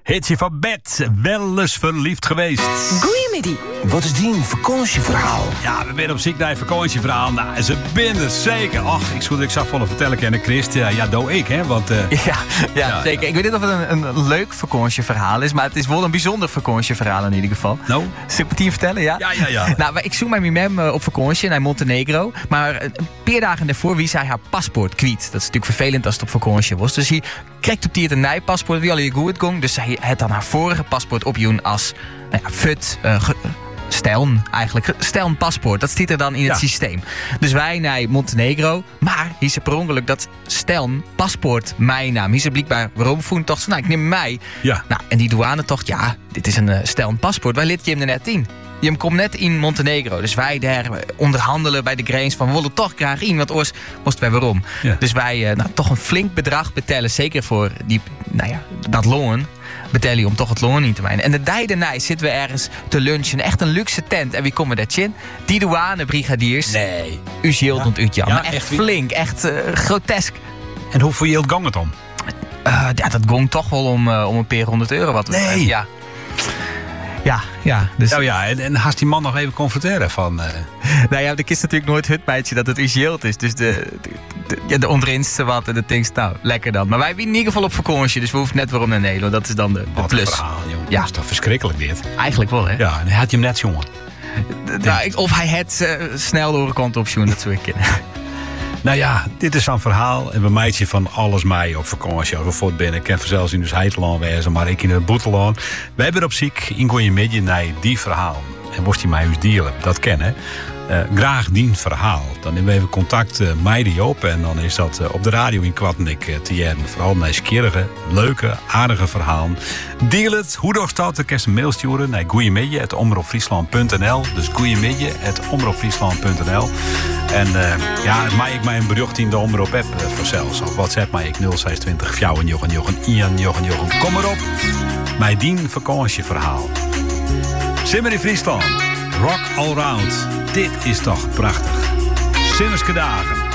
Hitje van bed, wel eens verliefd geweest. Goeiemiddag. Wat is die een vakantieverhaal? Ja, we zijn op ziek naar een vakantieverhaal. Nou, ze binnen zeker. Ach, ik zag van vertellen kennen, Christ. Ja, doe ik, hè? Want, ja, zeker. Ik weet niet of het een leuk vakantieverhaal is, maar het is wel een bijzonder vakantieverhaal in ieder geval. Nou? Zal ik het hier vertellen, ja? Ja. Nou, ik zoek met mijn mem op vakantie naar Montenegro. Maar een paar dagen daarvoor wie zij haar paspoort kwijt. Dat is natuurlijk vervelend als het op vakantie was. Dus hij krijgt op die het een nijpaspoort. Wie al je goed ging. Dus zij had dan haar vorige paspoort opjoen als steln paspoort. Dat zit er dan in het systeem. Dus wij naar Montenegro. Maar hier is per ongeluk dat steln paspoort mijn naam. Hier is blijkbaar waarom voel toch zo. Nou, ik neem mij. Ja. Nou, en die douane tocht, ja, dit is een steln paspoort. Wij liet je hem er net in. Je komt net in Montenegro. Dus wij daar onderhandelen bij de grens van we willen toch graag in, want oors moesten wij waarom. Ja. Dus wij toch een flink bedrag betalen. Zeker voor die, dat loon. Betalen om toch het loon in te mijnen. En de derde nacht zitten we ergens te lunchen. Echt een luxe tent. En wie komen daar in? Die douanebrigadiers. Nee. U hield ont uit, Jan. Ja, maar echt flink. Echt grotesk. En hoeveel geld ging het om? Dat ging toch wel om een paar €100 wat. Nee. Ja. Dus... Nou ja, en haast die man nog even confronteren van... Nou ja, de kist natuurlijk nooit het meidje dat het uzield is. Dus de onrinste wat en de things, nou, lekker dan. Maar wij zijn in ieder geval op vakantie, dus we hoeven net waarom naar Nederland. Dat is dan de plus. Verhaal, jongen. Ja. Dat is toch verschrikkelijk dit? Eigenlijk wel, hè? Ja, en hij had je hem net, jongen. Of hij het snel door de kant op zoen, dat zou ik kennen. Nou ja, dit is zo'n verhaal. En we meidje van alles mij op vakantie. Als we voortbinnen. Ik ken zelfs in dus Heiteland wezen, maar ik in het Boeteland. Wij hebben op ziek in Goeiemiddag naar die verhaal. En worst hij mij eens dealen, dat kennen. Graag die verhaal. Dan nemen we even contact met die op. En dan is dat op de radio in Kwartnik te jaren. Vooral nieuwsgierige, leuke, aardige verhalen. Deel het. Hoe doet dat? Dan kan je een mail sturen naar goeiemiddag@omroepfriesland.nl. Dus goeiemiddag@omroepfriesland.nl. En het maak ik mij een bericht in de Omroep app voor zelfs. Op WhatsApp maak ik 0620 4 Kom erop. Mijn dien vakantieverhaal. Simmer in Friesland. Rock all round. Dit is toch prachtig. Simmerske dagen.